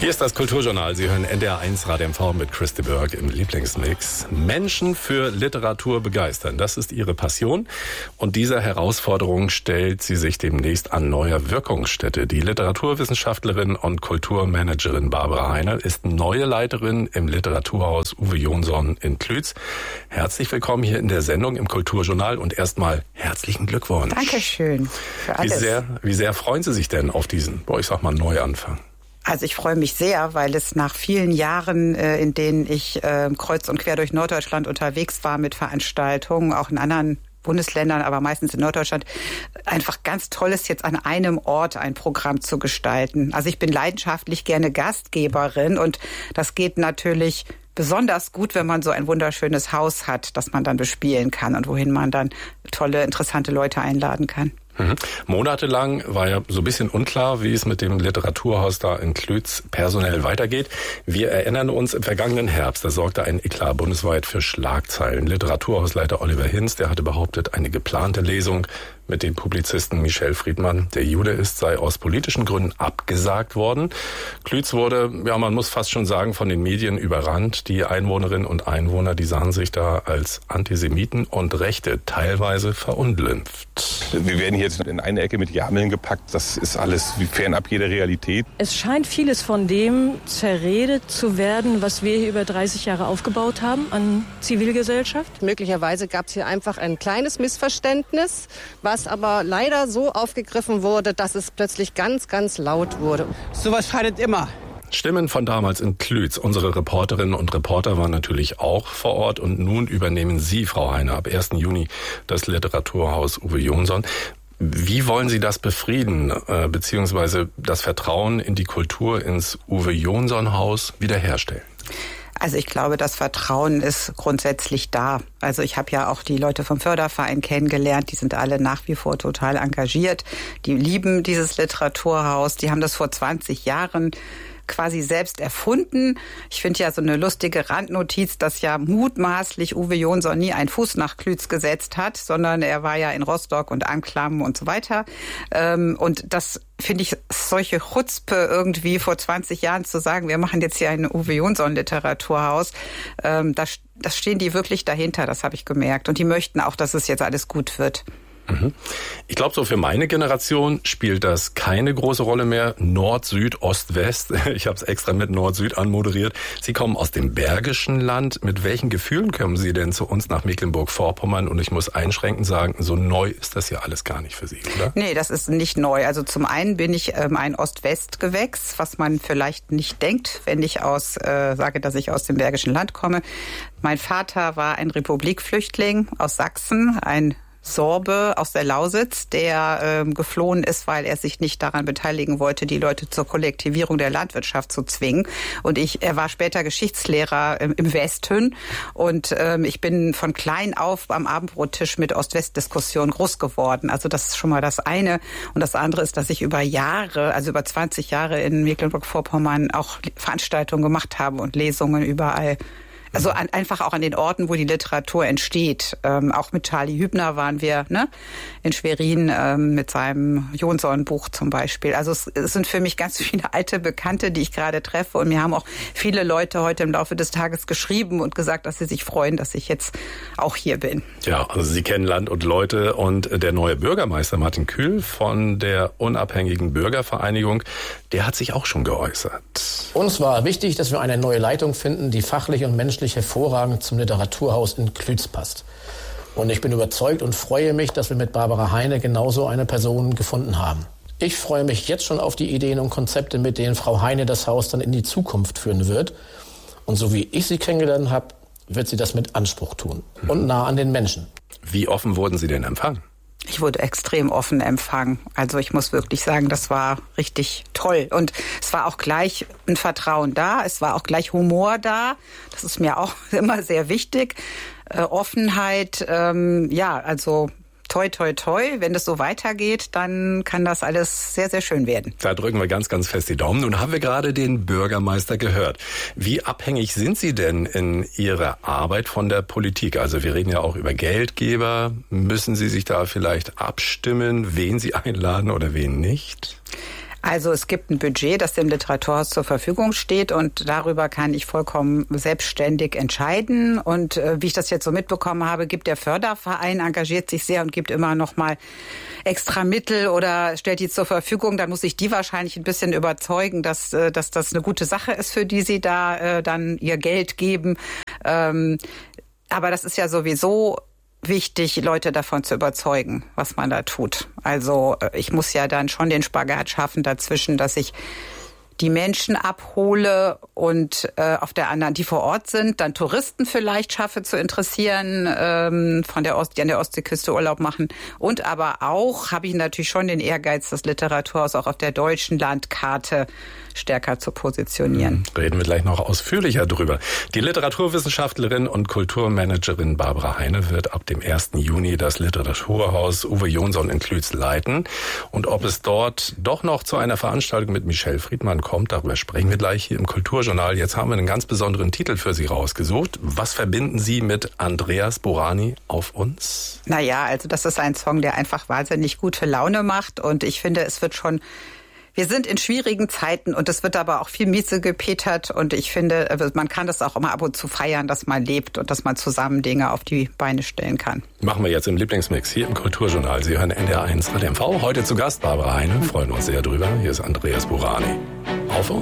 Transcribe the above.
Hier ist das Kulturjournal. Sie hören NDR1 Radio MV mit Christy Berg im Lieblingsmix. Menschen für Literatur begeistern, das ist ihre Passion. Und dieser Herausforderung stellt sie sich demnächst an neuer Wirkungsstätte. Die Literaturwissenschaftlerin und Kulturmanagerin Barbara Heine ist neue Leiterin im Literaturhaus Uwe Jonsson in Klütz. Herzlich willkommen hier in der Sendung im Kulturjournal und erstmal herzlichen Glückwunsch. Dankeschön für alles. Wie sehr freuen Sie sich denn auf diesen, ich sag mal, Neuanfang? Also ich freue mich sehr, weil es nach vielen Jahren, in denen ich kreuz und quer durch Norddeutschland unterwegs war mit Veranstaltungen, auch in anderen Bundesländern, aber meistens in Norddeutschland, einfach ganz toll ist, jetzt an einem Ort ein Programm zu gestalten. Also ich bin leidenschaftlich gerne Gastgeberin und das geht natürlich besonders gut, wenn man so ein wunderschönes Haus hat, das man dann bespielen kann und wohin man dann tolle, interessante Leute einladen kann. Monatelang war ja so ein bisschen unklar, wie es mit dem Literaturhaus da in Klütz personell weitergeht. Wir erinnern uns, im vergangenen Herbst, da sorgte ein Eklat bundesweit für Schlagzeilen. Literaturhausleiter Oliver Hinz, der hatte behauptet, eine geplante Lesung mit dem Publizisten Michel Friedmann, der Jude ist, sei aus politischen Gründen abgesagt worden. Klütz wurde, man muss fast schon sagen, von den Medien überrannt. Die Einwohnerinnen und Einwohner, die sahen sich da als Antisemiten und Rechte teilweise verunglimpft. Wir werden hier jetzt in eine Ecke mit Jameln gepackt. Das ist alles fernab jeder Realität. Es scheint vieles von dem zerredet zu werden, was wir hier über 30 Jahre aufgebaut haben an Zivilgesellschaft. Möglicherweise gab es hier einfach ein kleines Missverständnis, was aber leider so aufgegriffen wurde, dass es plötzlich ganz, ganz laut wurde. Sowas schadet immer. Stimmen von damals in Klütz. Unsere Reporterinnen und Reporter waren natürlich auch vor Ort und nun übernehmen Sie, Frau Heine, ab 1. Juni das Literaturhaus Uwe Jonsson. Wie wollen Sie das befrieden, beziehungsweise das Vertrauen in die Kultur, ins Uwe Jonsson-Haus wiederherstellen? Also ich glaube, das Vertrauen ist grundsätzlich da. Also ich habe ja auch die Leute vom Förderverein kennengelernt, die sind alle nach wie vor total engagiert. Die lieben dieses Literaturhaus, die haben das vor 20 Jahren quasi selbst erfunden. Ich finde ja so eine lustige Randnotiz, dass ja mutmaßlich Uwe Jonsson nie einen Fuß nach Klütz gesetzt hat, sondern er war ja in Rostock und Anklam und so weiter. Und das finde ich solche Chutzpe irgendwie vor 20 Jahren zu sagen, wir machen jetzt hier ein Uwe Jonsson Literaturhaus. Das stehen die wirklich dahinter, das habe ich gemerkt. Und die möchten auch, dass es jetzt alles gut wird. Ich glaube, so für meine Generation spielt das keine große Rolle mehr. Nord, Süd, Ost, West. Ich habe es extra mit Nord-Süd anmoderiert. Sie kommen aus dem Bergischen Land. Mit welchen Gefühlen kommen Sie denn zu uns nach Mecklenburg-Vorpommern? Und ich muss einschränkend sagen, so neu ist das ja alles gar nicht für Sie, oder? Nee, das ist nicht neu. Also zum einen bin ich ein Ost-West-Gewächs, was man vielleicht nicht denkt, wenn ich sage, dass ich aus dem Bergischen Land komme. Mein Vater war ein Republikflüchtling aus Sachsen, ein Sorbe aus der Lausitz, der geflohen ist, weil er sich nicht daran beteiligen wollte, die Leute zur Kollektivierung der Landwirtschaft zu zwingen. Und er war später Geschichtslehrer im Westen. Und ich bin von klein auf am Abendbrottisch mit Ost-West-Diskussionen groß geworden. Also das ist schon mal das eine. Und das andere ist, dass ich über 20 Jahre in Mecklenburg-Vorpommern auch Veranstaltungen gemacht habe und Lesungen überall. Also einfach auch an den Orten, wo die Literatur entsteht. Auch mit Charlie Hübner waren wir in Schwerin mit seinem Jonsson-Buch zum Beispiel. Also es sind für mich ganz viele alte Bekannte, die ich gerade treffe. Und mir haben auch viele Leute heute im Laufe des Tages geschrieben und gesagt, dass sie sich freuen, dass ich jetzt auch hier bin. Ja, also Sie kennen Land und Leute. Und der neue Bürgermeister Martin Kühl von der Unabhängigen Bürgervereinigung, der hat sich auch schon geäußert. Uns war wichtig, dass wir eine neue Leitung finden, die fachlich und menschlich hervorragend zum Literaturhaus in Klütz passt. Und ich bin überzeugt und freue mich, dass wir mit Barbara Heine genauso eine Person gefunden haben. Ich freue mich jetzt schon auf die Ideen und Konzepte, mit denen Frau Heine das Haus dann in die Zukunft führen wird. Und so wie ich sie kennengelernt habe, wird sie das mit Anspruch tun und nah an den Menschen. Wie offen wurden Sie denn empfangen? Ich wurde extrem offen empfangen. Also ich muss wirklich sagen, das war richtig toll. Und es war auch gleich ein Vertrauen da. Es war auch gleich Humor da. Das ist mir auch immer sehr wichtig. Offenheit, also toi, toi, toi. Wenn es so weitergeht, dann kann das alles sehr, sehr schön werden. Da drücken wir ganz, ganz fest die Daumen. Nun haben wir gerade den Bürgermeister gehört. Wie abhängig sind Sie denn in Ihrer Arbeit von der Politik? Also wir reden ja auch über Geldgeber. Müssen Sie sich da vielleicht abstimmen, wen Sie einladen oder wen nicht? Also es gibt ein Budget, das dem Literaturhaus zur Verfügung steht und darüber kann ich vollkommen selbstständig entscheiden. Und wie ich das jetzt so mitbekommen habe, gibt der Förderverein, engagiert sich sehr und gibt immer noch mal extra Mittel oder stellt die zur Verfügung. Dann muss ich die wahrscheinlich ein bisschen überzeugen, dass das eine gute Sache ist, für die sie da dann ihr Geld geben. Aber das ist ja sowieso wichtig, Leute davon zu überzeugen, was man da tut. Also ich muss ja dann schon den Spagat schaffen dazwischen, dass ich die Menschen abhole und auf der anderen, die vor Ort sind, dann Touristen vielleicht schaffe zu interessieren, die an der Ostseeküste Urlaub machen. Und aber auch habe ich natürlich schon den Ehrgeiz, das Literaturhaus auch auf der deutschen Landkarte stärker zu positionieren. Reden wir gleich noch ausführlicher drüber. Die Literaturwissenschaftlerin und Kulturmanagerin Barbara Heine wird ab dem 1. Juni das Literaturhaus Uwe Jonsson in Klütz leiten. Und ob es dort doch noch zu einer Veranstaltung mit Michelle Friedmann kommt, darüber sprechen wir gleich hier im Kulturjournal. Jetzt haben wir einen ganz besonderen Titel für Sie rausgesucht. Was verbinden Sie mit Andreas Borani auf uns? Naja, also das ist ein Song, der einfach wahnsinnig gute Laune macht. Und ich finde, wir sind in schwierigen Zeiten und es wird aber auch viel miese gepetert und ich finde, man kann das auch immer ab und zu feiern, dass man lebt und dass man zusammen Dinge auf die Beine stellen kann. Machen wir jetzt im Lieblingsmix hier im Kulturjournal. Sie hören NDR1 ADMV. Heute zu Gast Barbara Heine. Freuen uns sehr drüber. Hier ist Andreas Borani. Auf uns.